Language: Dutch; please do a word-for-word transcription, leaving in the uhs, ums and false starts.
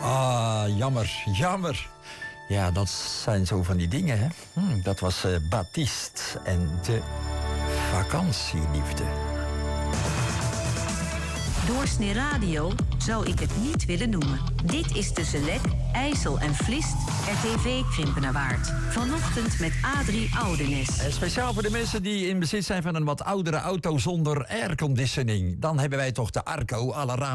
Ah, jammer, jammer. Ja, dat zijn zo van die dingen, hè. Hm, dat was uh, Baptiste en de vakantieliefde. Doorsnee Radio zou ik het niet willen noemen. Dit is tussen Lek, IJssel en Vlist, R T V-Krimpenerwaard. Vanochtend met Adrie Oudenes. En speciaal voor de mensen die in bezit zijn van een wat oudere auto zonder airconditioning. Dan hebben wij toch de Arco, alle ramen